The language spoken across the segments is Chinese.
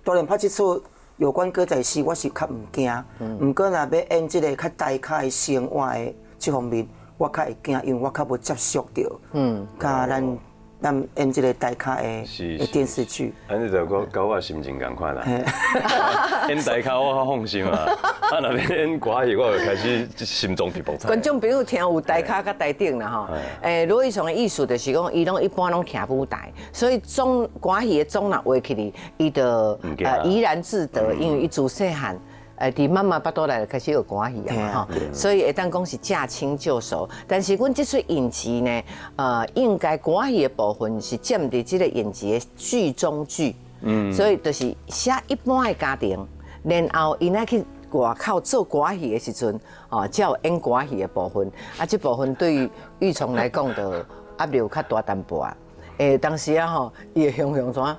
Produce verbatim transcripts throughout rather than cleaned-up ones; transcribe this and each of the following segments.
当然拍这出有关歌仔戏，我是较唔惊，唔过若要演这个较大咖的生活的这方面，我较会惊，因为我较无接触到，嗯，甲咱。咱演这个大咖的的电视剧， 安尼就我甲我心情共款啦。演大咖我较放心啊，啊若要演歌戏，我就开始心脏直蹦菜。 观众朋友听有大咖甲大顶啦吼，诶，罗艺雄的艺术就是讲，伊拢一般拢徛舞台，所以总歌戏的总若画起哩，伊就呃怡然自得，因为伊自细汉。呃，伫妈妈巴肚内开始有歌戏啊哈，所以会当讲是驾轻就熟。但是阮这出影集呢，呃，应该歌戏的部分是占伫这个影集的剧中剧，嗯，所以就是写一般的家庭，然后因来去外口做歌戏的时阵，哦，才有演歌戏的部分。啊，这部分对于玉聪来讲，就压力较大淡薄啊。诶，当时啊吼，伊会雄雄怎？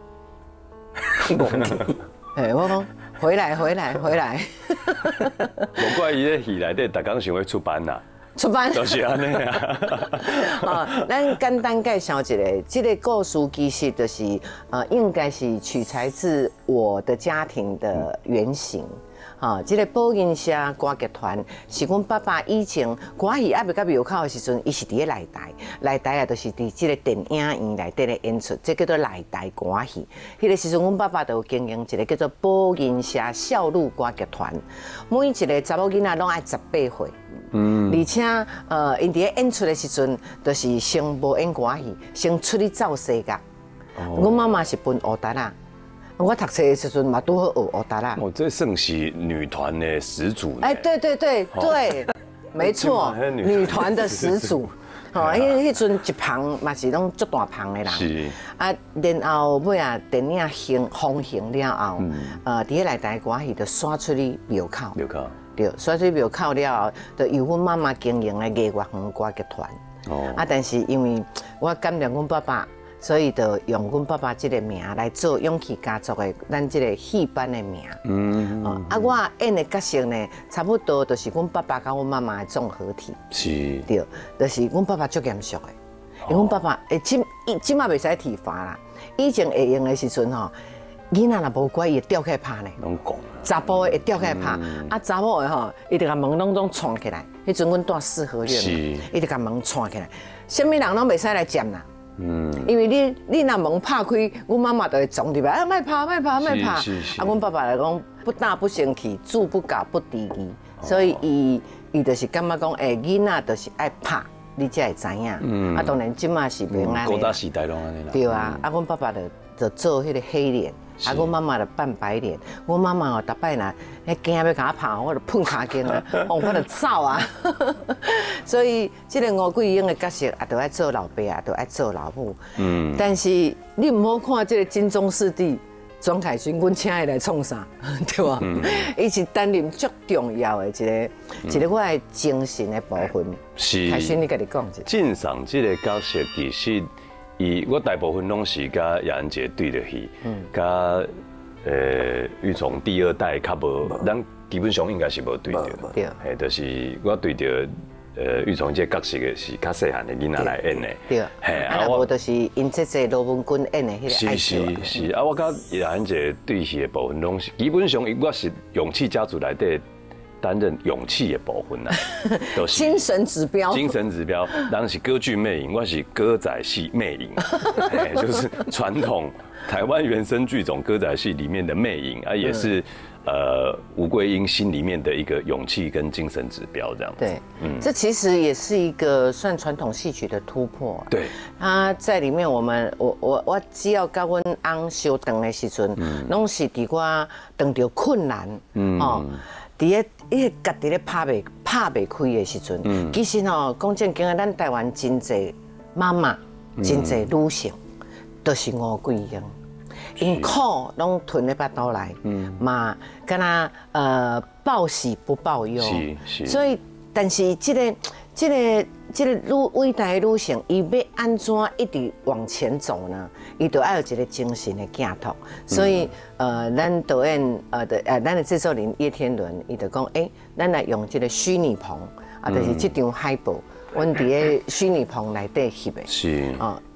诶，我讲。回来，回来，回来！ 无怪伊咧戏内底，逐工想要出版啦。 出版就是安尼啊。 啊，咱简单介绍一下，这个故事其实就是呃，应该是取材自我的家庭的原型。啊，这个宝音社歌剧团是阮爸爸以前歌戏还未到庙口的时阵，伊是伫咧内台，内台啊，就是伫这个电影院内底咧演出，这叫做内台歌戏。迄个时阵，阮爸爸就有经营一个叫做宝音社少女歌剧团，每一个查某囡仔拢爱十八岁。嗯，而且呃，因伫咧演出的时阵，就是先无演歌戏，先出去走世界。阮妈妈是分乌达啦。我读册的时阵嘛，拄好学乌达啦。 哦，这算是女团的始祖。 哎，对对对对，没错，女团的始祖。哦，因为迄阵一旁嘛是拢足大旁的人。是。啊，然后尾啊，电影行风行了后，呃，伫个内台歌戏就刷出去庙口。 庙口。 对，刷出去庙口了后，就由阮妈妈经营的艺乐园歌剧团。哦。啊，但是因为我感念阮爸爸。所以就用阮爸爸这个名来做勇气家族的咱这个戏班的名。嗯。啊，我演的角色呢，差不多就是阮爸爸甲阮妈妈的综合体。是。对，就是阮爸爸足严肃的，因为阮爸爸诶，今今嘛袂使体罚啦。以前会用的时阵吼，囡仔若无乖，伊会吊起来拍呢。拢讲。查甫的会吊起来拍，啊查某的吼，伊就甲门拢拢串起来。迄阵阮住四合院嘛，伊就甲门串起来，什么人拢袂使来占啦。嗯，因为你你若门拍开，阮妈妈就会撞入来，啊，莫拍，莫拍，莫拍。啊，阮爸爸来讲，不大不生气，住不搞不低疑，所以伊伊就是感觉讲，诶，囡仔就是爱拍，你才会知影。嗯。啊，当然即马是袂安尼。古早时代拢安尼啦。对啊，啊，阮爸爸就就做迄个黑脸，啊，阮妈妈就扮白脸。阮妈妈哦，逐摆若迄惊要甲我拍，我就碰骹筋了，哦，我就走啊。所以，这个吴桂英的角色啊，都爱做老爸啊，都爱做老母。嗯。但是你唔好看这个金钟四弟庄凯勋，阮请伊来创啥，对吧？伊、嗯、是担任足重要的一个、嗯、一个我的精神的部分。是。凯勋，你家己讲一下。晋赏这个角色其实，伊我大部分拢是甲杨安杰对着戏，嗯，甲呃玉从第二代较无，咱基本上应该是无对着。对。嘿，就是我对着。呃，玉从这角色的是较细汉的囡仔来演的， 对，嘿，啊，我就是因这这罗文君演的迄个爱是是是，啊，我甲杨安杰对戏的部分拢是，基本上我是勇气家族内底担任勇气的部分啦， 都是精神指标， 精神指标，当是歌剧魅影，我是歌仔戏魅影，就是传统台湾原生剧种歌仔戏里面的魅影啊，也是。呃，吴桂英心里面的一个勇气跟精神指标，这样子。 对，嗯，这其实也是一个算传统戏曲的突破。 对， 他在里面，我们我我我只要跟阮翁相长的时阵，拢是伫我遇到困难，嗯哦，伫个伊个家己咧拍袂拍袂开的时阵，嗯，其实吼讲正经的，咱台湾真侪妈妈，真侪女性，都是吴桂英。因苦拢吞咧巴肚内，嘛，敢若呃报喜不报忧，所以，但是这个、这个、这个女伟大的女性，伊要安怎一直往前走呢？伊就要有一个精神的寄托，所以呃，咱导演呃的呃，咱的制作人叶天伦，伊就讲，诶，咱来用这个虚拟棚啊，就是这张海报，阮伫个虚拟棚内底翕的，是啊。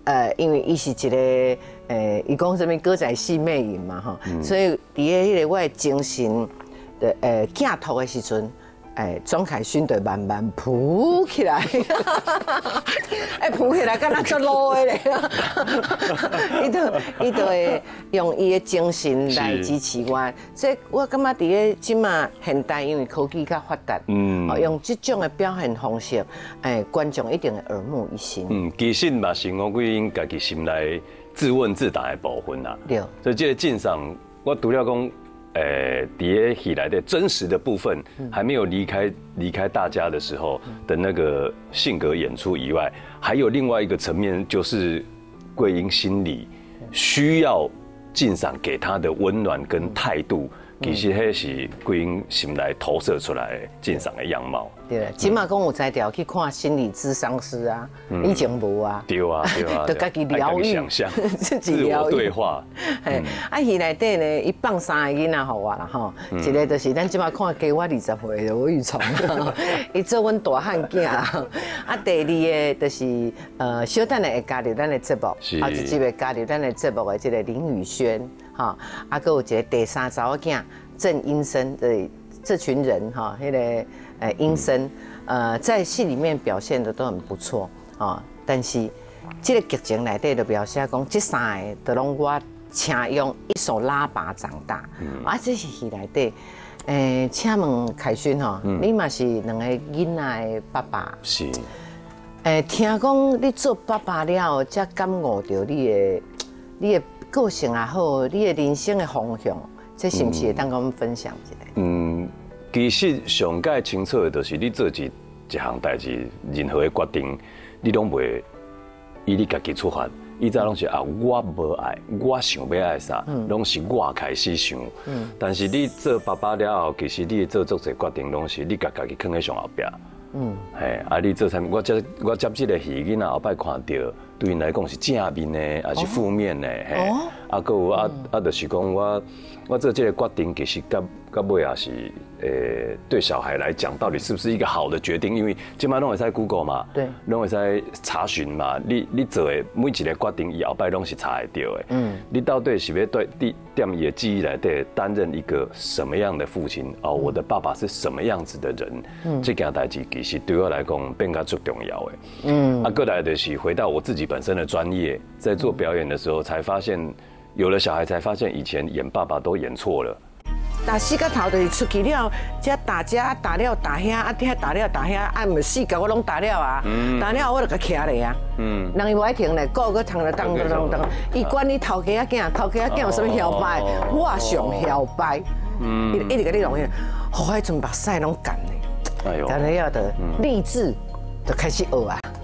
呃，因为伊是一个呃，伊讲什么歌仔戏魅影嘛哈，所以伫个迄个我的精神的呃寄托的时阵。哎，庄凯勋就慢慢浮起来，哎，浮起来，敢若做路的咧，伊就伊就会用伊的精神来支持我，所以我感觉伫个即马现代因为科技较发达，嗯，用这种的表现方式，哎，观众一定会耳目一新。嗯， 其实嘛是我桂英家己心内自问自答的部分啦。 对， 所以这个鉴赏，我除了讲。呃，叠起来的真实的部分还没有离开离开大家的时候的那个性格演出以外，还有另外一个层面，就是桂英心里需要鉴赏给他的温暖跟态度，其实迄是桂英心内投射出来鉴赏的样貌。 对，起码讲有才调去看心理咨商师啊，以前无啊。 对啊，对啊， 就家己疗愈， 想象，自我对话。 嘿，啊，戏内底呢，伊放三个囡仔互我啦吼，一个就是咱即马看加我二十岁的吴玉聪，伊做阮大汉囝啦。啊，第二个就是呃，小等下会加入咱的节目，啊，直接会加入咱的节目的这个林宇轩，哈，啊，佮有一个第三查某囝郑英生的这群人哈，迄个。呃，英生，呃，在戏里面表现的都很不错啊，但是这个剧情内底就表示讲，这三个都拢我请用一手拉拔长大，啊，这是戏内底，诶，请问凯勋吼，你嘛是两个囡仔的爸爸， 是， 诶，听讲你做爸爸了，才感悟到你的你的个性也好，你的人生的方向，这是不是会当跟我们分享一下？嗯。 其实上界清楚的，就是你做一一项代志，任何的决定，你拢袂以你家己出发。以前拢是啊，我无爱，我想要爱啥，拢是我开始想。嗯。但是你做爸爸了后，其实你做做些决定，拢是你家家己放在上后壁。嗯。嘿，啊，你做啥？我接我接这个戏，囡仔后摆看到，对因来讲是正面的，还是负面的？嘿。哦。啊，搁有啊啊，就是讲我我做这个决定，其实甲到尾也是，呃，对小孩来讲，到底是不是一个好的决定？因为今摆拢会使 Google 嘛， 对， 拢会使查询嘛。你你做的每一个决定，以后摆拢是查会到的。嗯，你到底是要对你踮伊的记忆内底担任一个什么样的父亲？哦，我的爸爸是什么样子的人？嗯，这件代志其实对我来讲变甲最重要的。嗯，啊，过来的是回到我自己本身的专业，在做表演的时候才发现，有了小孩才发现以前演爸爸都演错了。 打四个头就是出去了，这打这打了打遐，啊遐打了打遐，啊唔四个我拢打了啊，打了我就甲徛咧啊，人伊无爱停咧，个个躺咧当当当当，伊管你头家仔囝，头家仔囝有啥物摇摆，我上摇摆，一直甲你弄去，好迄阵目屎拢干咧，干了要的励志就开始学啊。